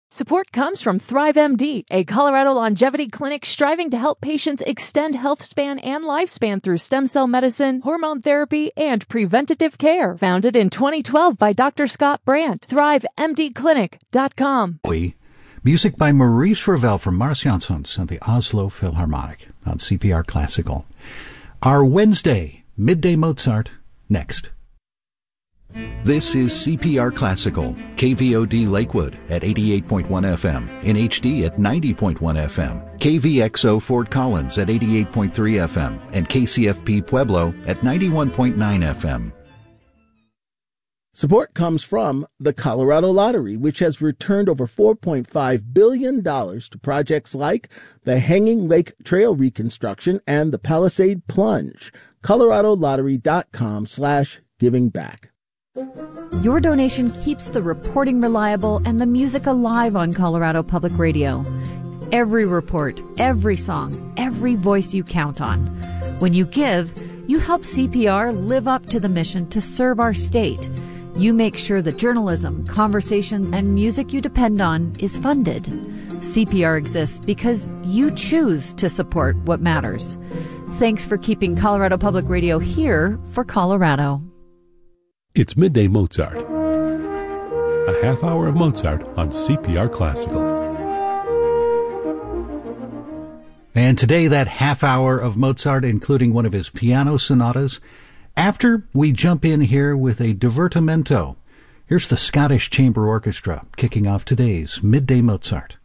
Support comes from ThriveMD, a Colorado longevity clinic striving to help patients extend health span and lifespan through stem cell medicine, hormone therapy, and preventative care. Founded in 2012 by Dr. Scott Brandt. ThriveMDclinic.com. Music by Maurice Ravel from Mars Jansons and the Oslo Philharmonic on CPR Classical. Our Wednesday Midday Mozart next. This is CPR Classical, KVOD Lakewood at 88.1 FM, in HD at 90.1 FM, KVXO Fort Collins at 88.3 FM, and KCFP Pueblo at 91.9 FM. Support comes from the Colorado Lottery, which has returned over $4.5 billion to projects like the Hanging Lake Trail reconstruction and the Palisade Plunge. ColoradoLottery.com/givingback. Your donation keeps the reporting reliable and the music alive on Colorado Public Radio. Every report, every song, every voice you count on. When you give, you help CPR live up to the mission to serve our state. You make sure the journalism, conversation, and music you depend on is funded. CPR exists because you choose to support what matters. Thanks for keeping Colorado Public Radio here for Colorado. It's Midday Mozart, a half hour of Mozart on CPR Classical. And today, that half hour of Mozart, including one of his piano sonatas. After we jump in here with a divertimento, here's the Scottish Chamber Orchestra kicking off today's Midday Mozart.